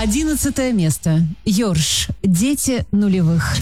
11 место. Йорш. Дети нулевых.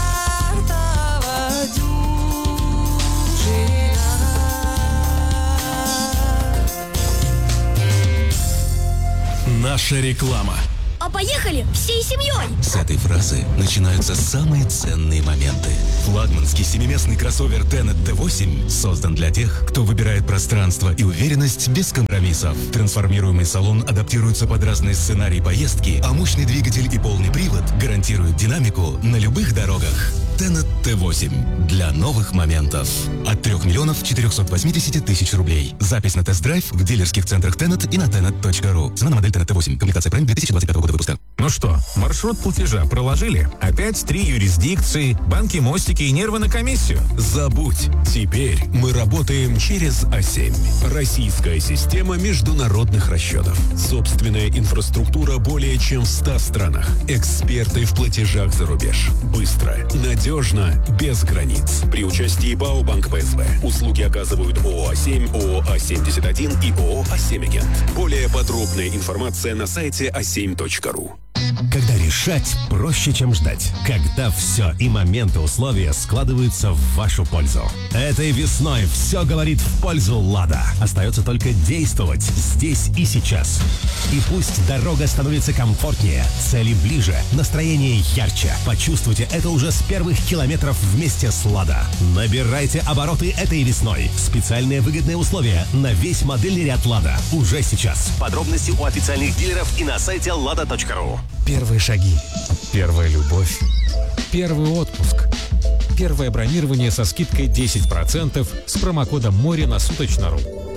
Наша реклама. А поехали всей семьей! С этой фразы начинаются самые ценные моменты. Флагманский семиместный кроссовер Tenet T8 создан для тех, кто выбирает пространство и уверенность без компромиссов. Трансформируемый салон адаптируется под разные сценарии поездки, а мощный двигатель и полный привод гарантируют динамику на любых дорогах. Tenet T8 для новых моментов. От 3 миллионов 480 тысяч рублей. Запись на тест-драйв в дилерских центрах Tenet и на tenet.ru. Цена на модель Tenet T8. Комплектация Prime 2025 года выпуска. Ну что, маршрут платежа проложили? Опять 3 юрисдикции, банки, мостики и нервы на комиссию? Забудь. Теперь мы работаем через А7. Российская система международных расчетов. Собственная инфраструктура более чем в 100 странах. Эксперты в платежах за рубеж. Быстро, надежно, без границ. При участии БАО Банк ПСБ. Услуги оказывают ООО А7, ООО А71 и ООО А7 Более подробная информация на сайте a7.ru. Когда решать проще, чем ждать. Когда все и моменты условия складываются в вашу пользу. Этой весной все говорит в пользу «Лада». Остается только действовать здесь и сейчас. И пусть дорога становится комфортнее, цели ближе, настроение ярче. Почувствуйте это уже с первых километров вместе с «Лада». Набирайте обороты этой весной. Специальные выгодные условия на весь модельный ряд «Лада». Уже сейчас. Подробности у официальных дилеров и на сайте lada.ru. Первые шаги. Первая любовь. Первый отпуск. Первое бронирование со скидкой 10% с промокодом «Море» на Суточно.ру.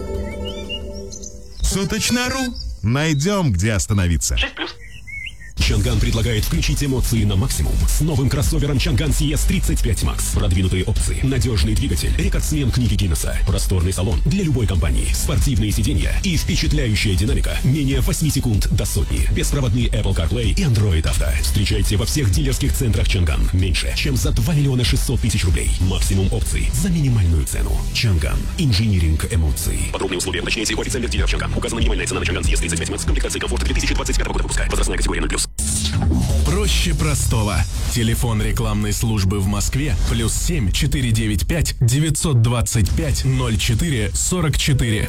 Суточно.ру. Найдем, где остановиться. 6+. Чанган предлагает включить эмоции на максимум. С новым кроссовером Чанган CS35 Max. Продвинутые опции, надежный двигатель, рекордсмен книги Гиннесса, просторный салон для любой компании, спортивные сиденья и впечатляющая динамика. Менее 8 секунд до сотни. Беспроводные Apple CarPlay и Android Auto. Встречайте во всех дилерских центрах Чанган. Меньше, чем за 2 миллиона 600 тысяч рублей. Максимум опций за минимальную цену. Чанган. Инжиниринг эмоций. Подробные условия уточняйте у официальных дилеров Чанган. Указана минимальная цена на Чанган CS35 Max. Комплектация комфорта 2025 года выпуска. Возрастная категория 0+. Проще простого. Телефон рекламной службы в Москве +7 495 925 04 44.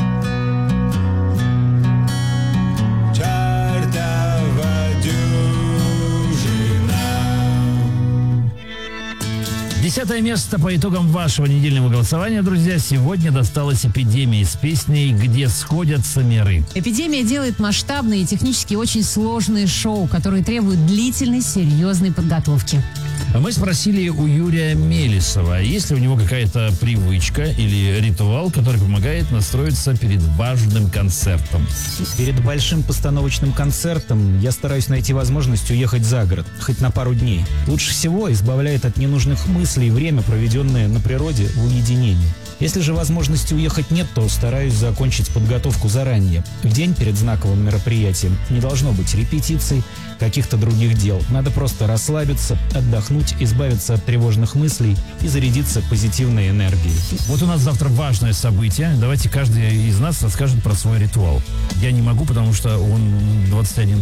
Десятое место по итогам вашего недельного голосования, друзья, сегодня досталось «Эпидемии» с песней «Где сходятся миры». «Эпидемия» делает масштабные и технически очень сложные шоу, которые требуют длительной, серьезной подготовки. Мы спросили у Юрия Мелесова, есть ли у него какая-то привычка или ритуал, который помогает настроиться перед важным концертом. Перед большим постановочным концертом я стараюсь найти возможность уехать за город, хоть на пару дней. Лучше всего избавляет от ненужных мыслей время, проведенное на природе в уединении. Если же возможности уехать нет, то стараюсь закончить подготовку заранее. В день перед знаковым мероприятием не должно быть репетиций, каких-то других дел. Надо просто расслабиться, отдохнуть, избавиться от тревожных мыслей и зарядиться позитивной энергией. Вот у нас завтра важное событие. Давайте каждый из нас расскажет про свой ритуал. Я не могу, потому что он 21+.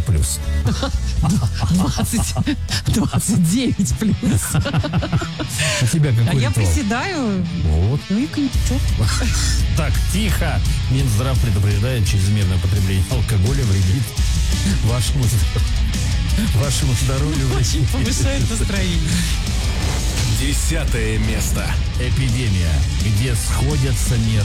29+. У тебя какой ритуал? Я приседаю. Вот. Ну и коньячок. Так, тихо. Минздрав предупреждает, чрезмерное потребление алкоголя вредит вашему здоровью. Очень повышает настроение. 10 место. «Эпидемия», где сходятся миры.